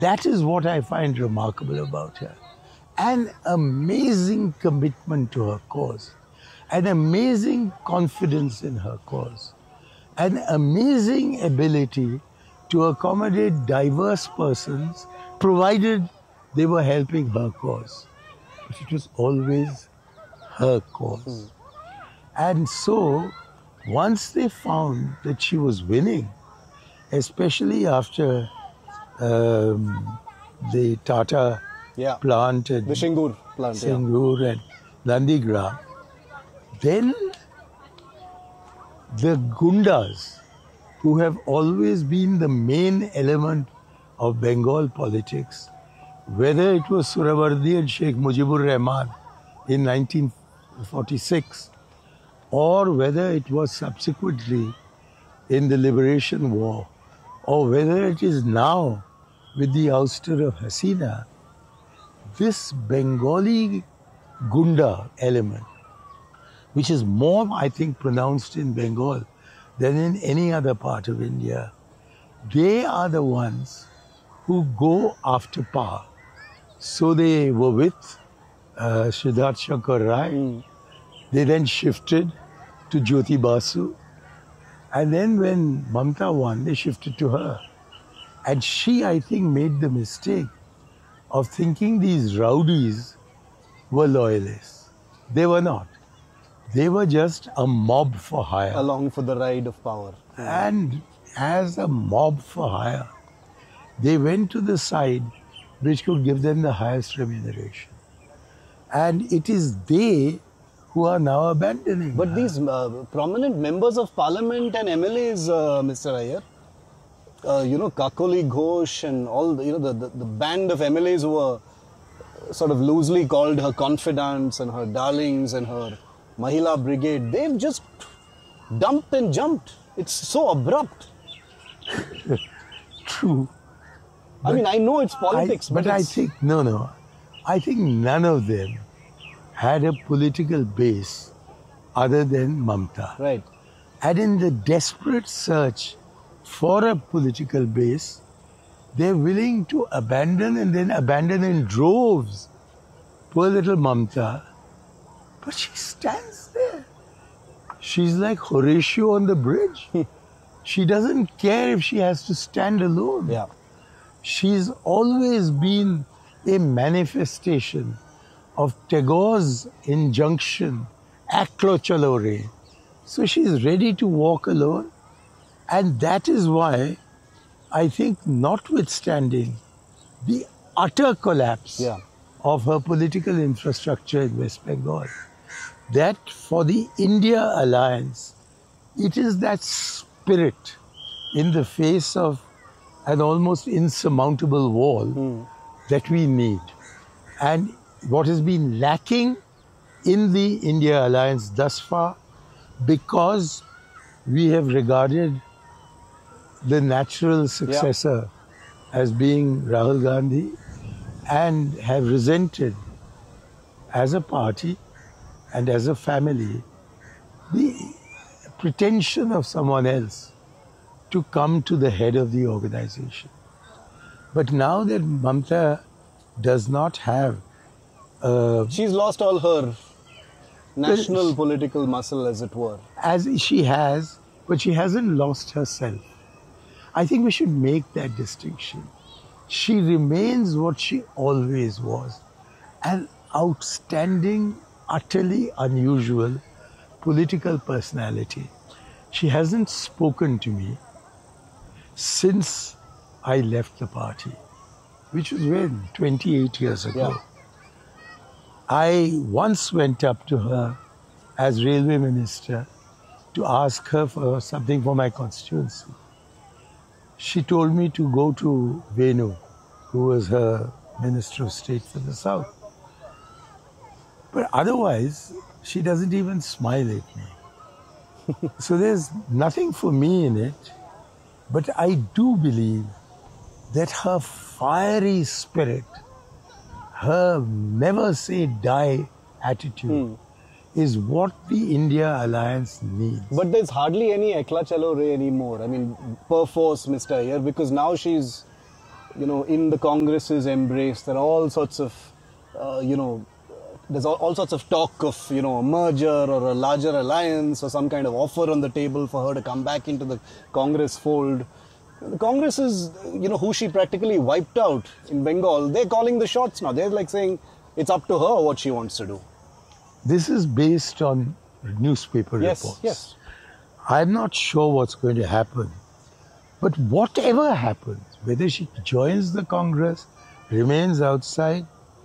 That is what I find remarkable about her. An amazing commitment to her cause, an amazing confidence in her cause, an amazing ability to accommodate diverse persons, provided they were helping her cause. But it was always her cause. And so, once they found that she was winning, especially after the Tata plant and the Singur plant, Singur and Nandigram, then the Gundas, who have always been the main element of Bengal politics, whether it was Surawardi and Sheikh Mujibur Rahman in 1946, or whether it was subsequently in the Liberation War, or whether it is now with the ouster of Hasina, this Bengali Gunda element, which is more, I think, pronounced in Bengal than in any other part of India, they are the ones who go after power. So they were with Siddharth Shankar Rai. They then shifted to Jyoti Basu. And then when Mamta won, they shifted to her. And she, I think, made the mistake of thinking these rowdies were loyalists. They were not. They were just a mob for hire. Along for the ride of power. And as a mob for hire, they went to the side which could give them the highest remuneration. And it is they who are now abandoning But her. these prominent members of parliament and MLAs, Mr. Iyer, Kakoli Ghosh and all, the band of MLAs who were sort of loosely called her confidants and her darlings and her Mahila brigade, they've just dumped and jumped. It's so abrupt. True. I mean, I know it's politics, but I it's, think, I think none of them had a political base other than Mamta. right. And in the desperate search for a political base, they're willing to abandon and then abandon in droves. Poor little Mamta. But she stands there. She's like Horatio on the bridge. She doesn't care if she has to stand alone. Yeah. She's always been a manifestation of Tagore's injunction, Aklo Chalo Re. So she's ready to walk alone. And that is why I think, notwithstanding the utter collapse of her political infrastructure in West Bengal, that for the India alliance, it is that spirit in the face of an almost insurmountable wall that we need. And what has been lacking in the India alliance thus far, because we have regarded the natural successor as being Rahul Gandhi and have resented as a party and as a family the pretension of someone else to come to the head of the organization. But now that Mamta does not have She's lost all her national political muscle, as it were. as she has, but she hasn't lost herself. I think we should make that distinction. She remains what she always was, an outstanding, utterly unusual political personality. She hasn't spoken to me since I left the party, which was when, 28 years ago. Yeah. I once went up to her as railway minister to ask her for something for my constituency. She told me to go to Venu, who was her Minister of State for the South. But otherwise, she doesn't even smile at me. So there's nothing for me in it. But I do believe that her fiery spirit, her never say die attitude is what the India alliance needs. But there's hardly any Ekla Chalo Re anymore. I mean, perforce, Mr. Iyer, because now she's in the Congress's embrace, there are all sorts of, there's all sorts of talk of, a merger or a larger alliance or some kind of offer on the table for her to come back into the Congress fold. The Congress is, who she practically wiped out in Bengal. They're calling the shots now. They're like saying it's up to her what she wants to do. This is based on newspaper reports. Yes. I'm not sure what's going to happen. But whatever happens, whether she joins the Congress, remains outside,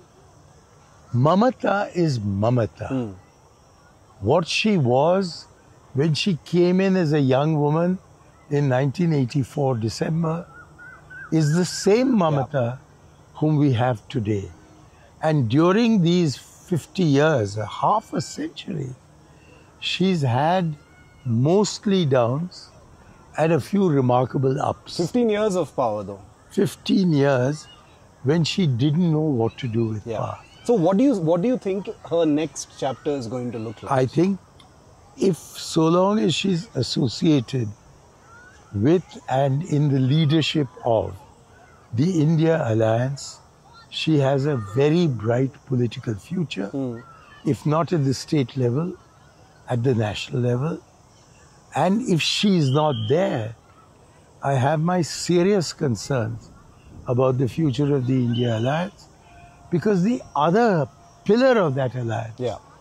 Mamata is Mamata. What she was when she came in as a young woman in 1984 December is the same Mamata whom we have today. And during these 50 years, half a century, she's had mostly downs and a few remarkable ups. 15 years of power though. 15 years when she didn't know what to do with power. So what do you think her next chapter is going to look like? I think if so long as she's associated with and in the leadership of the India Alliance, she has a very bright political future, if not at the state level, at the national level. And if she's not there, I have my serious concerns about the future of the India Alliance, because the other pillar of that alliance,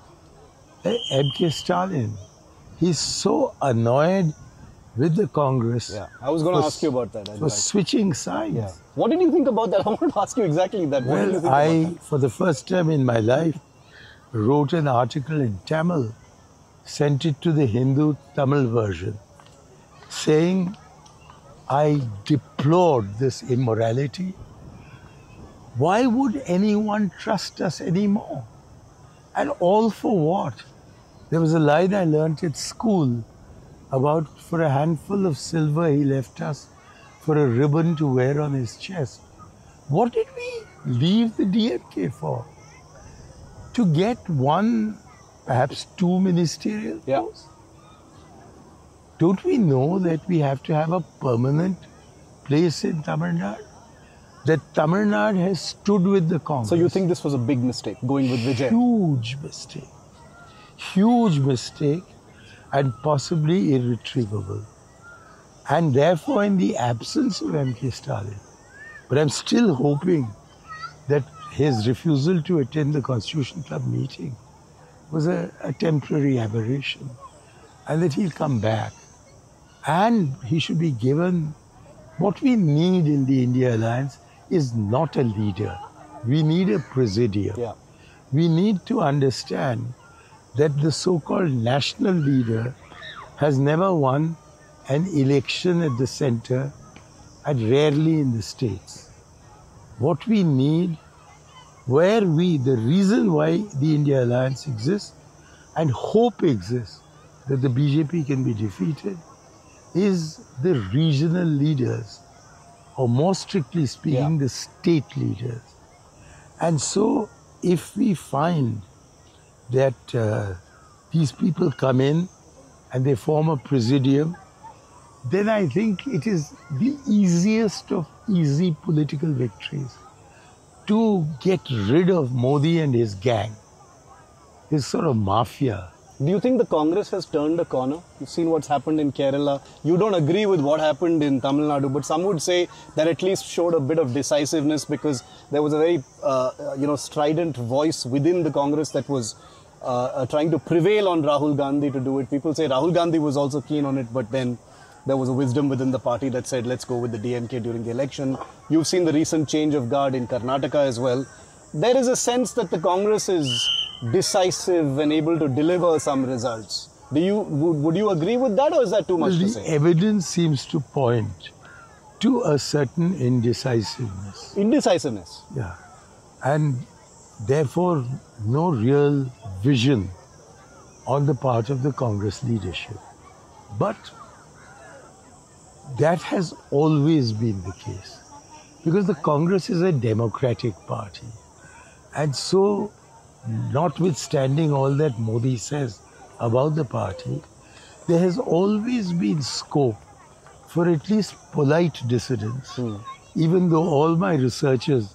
M.K. Stalin, he's so annoyed with the Congress. I was going to ask you about that. For switching sides. What did you think about that? I want to ask you exactly that. What did you think I, about that? for the first time in my life, wrote an article in Tamil, sent it to the Hindu Tamil version, saying I deplored this immorality. Why would anyone trust us anymore? And all for what? There was a line I learnt at school about, for a handful of silver he left us, for a ribbon to wear on his chest. What did we leave the DMK for? To get one, perhaps two ministerial posts? Don't we know that we have to have a permanent place in Tamil Nadu? That Tamil Nadu has stood with the Congress. So you think this was a big mistake, going with Vijay? Huge mistake. Huge mistake, and possibly irretrievable. And therefore, in the absence of M.K. Stalin, but I'm still hoping that his refusal to attend the Constitution Club meeting was a temporary aberration, and that he'll come back. And he should be given, what we need in the India Alliance is not a leader. We need a presidium. We need to understand that the so-called national leader has never won an election at the center and rarely in the states. What we need, the reason why the India Alliance exists and hope exists that the BJP can be defeated, is the regional leaders, or more strictly speaking, the state leaders. And so if we find that these people come in and they form a presidium, then I think it is the easiest of easy political victories to get rid of Modi and his gang, his sort of mafia. Do you think the Congress has turned a corner? You've seen what's happened in Kerala. You don't agree with what happened in Tamil Nadu, but some would say that at least showed a bit of decisiveness, because there was a very, strident voice within the Congress that was trying to prevail on Rahul Gandhi to do it. People say Rahul Gandhi was also keen on it, but then there was a wisdom within the party that said, let's go with the DMK during the election. You've seen the recent change of guard in Karnataka as well. There is a sense that the Congress is decisive and able to deliver some results. Would you agree with that, or is that too much to say? The evidence seems to point to a certain indecisiveness. Indecisiveness? Yeah. And therefore, no real vision on the part of the Congress leadership. But that has always been the case, because the Congress is a democratic party. And so, notwithstanding all that Modi says about the party, there has always been scope for at least polite dissidents even though all my researchers